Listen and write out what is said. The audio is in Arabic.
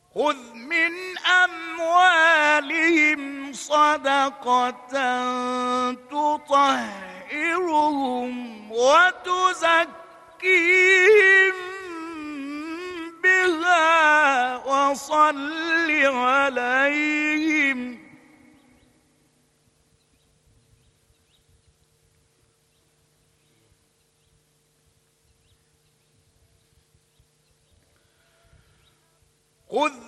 خذ من أموالهم صدقة تطهرهم وتزكيهم بها وصل عليهم خذ